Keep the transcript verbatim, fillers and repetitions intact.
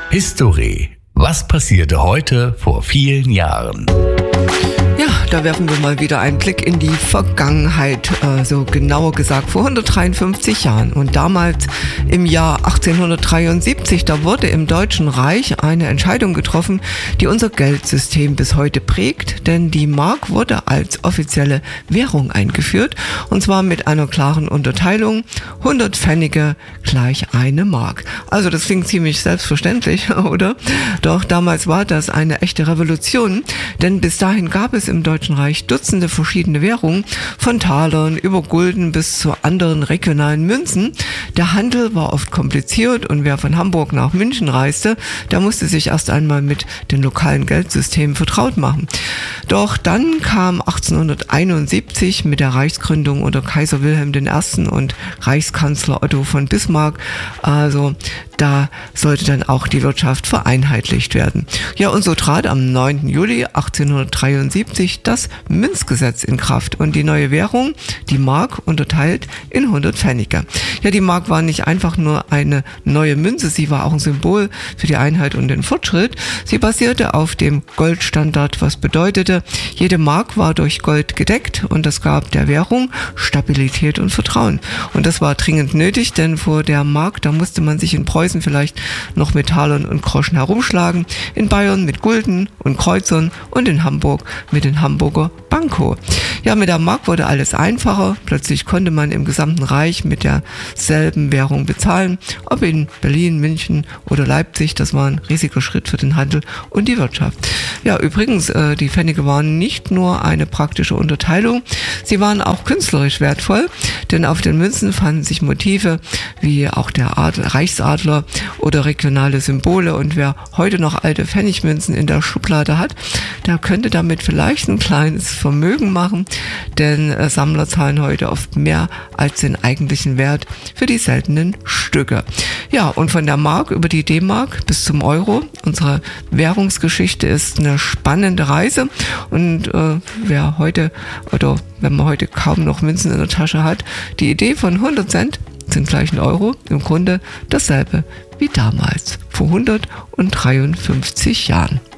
History. Was passierte heute vor vielen Jahren? Ja, da werfen wir mal wieder einen Blick in die Vergangenheit, äh, so genauer gesagt vor hundertdreiundfünfzig Jahren. Und damals im Jahr achtzehnhundertdreiundsiebzig, da wurde im Deutschen Reich eine Entscheidung getroffen, die unser Geldsystem bis heute prägt, denn die Mark wurde als offizielle Währung eingeführt, und zwar mit einer klaren Unterteilung: hundert Pfennige gleich eine Mark. Also das klingt ziemlich selbstverständlich, oder? Doch damals war das eine echte Revolution, denn bis dahin gab es im Deutschen Reich Dutzende verschiedene Währungen, von Talern über Gulden bis zu anderen regionalen Münzen. Der Handel war oft kompliziert, und wer von Hamburg nach München reiste, der musste sich erst einmal mit den lokalen Geldsystemen vertraut machen. Doch dann kam achtzehnhunderteinundsiebzig mit der Reichsgründung unter Kaiser Wilhelm der Erste und Reichskanzler Otto von Bismarck, also da sollte dann auch die Wirtschaft vereinheitlicht werden. Ja, und so trat am neunten Juli achtzehnhundertdreiundsiebzig das Münzgesetz in Kraft und die neue Währung, die Mark, unterteilt in hundert Pfennige. Ja, die Mark war nicht einfach nur eine neue Münze, sie war auch ein Symbol für die Einheit und den Fortschritt. Sie basierte auf dem Goldstandard, was bedeutete, jede Mark war durch Gold gedeckt, und das gab der Währung Stabilität und Vertrauen. Und das war dringend nötig, denn vor der Mark, da musste man sich in Preußen vielleicht noch mit Talern und Groschen herumschlagen, in Bayern mit Gulden und Kreuzern und in Hamburg mit den Hamburger Banco. Ja, mit der Mark wurde alles einfacher. Plötzlich konnte man im gesamten Reich mit derselben Währung bezahlen, ob in Berlin, München oder Leipzig. Das war ein riesiger Schritt für den Handel und die Wirtschaft. Ja, übrigens, äh, die Pfennige waren nicht nur eine praktische Unterteilung, sie waren auch künstlerisch wertvoll, denn auf den Münzen fanden sich Motive wie auch der Adel, Reichsadler oder regionale Symbole, und wer heute noch alte Pfennigmünzen in der Schublade hat, der könnte damit vielleicht ein kleines Vermögen machen, denn äh, Sammler zahlen heute oft mehr als den eigentlichen Wert für die seltenen Stücke. Ja, und von der Mark über die D-Mark bis zum Euro, unsere Währungsgeschichte ist eine spannende Reise, und äh, wer heute oder wenn man heute kaum noch Münzen in der Tasche hat, die Idee von hundert Cent sind gleich ein Euro, im Grunde dasselbe wie damals, vor hundertdreiundfünfzig Jahren.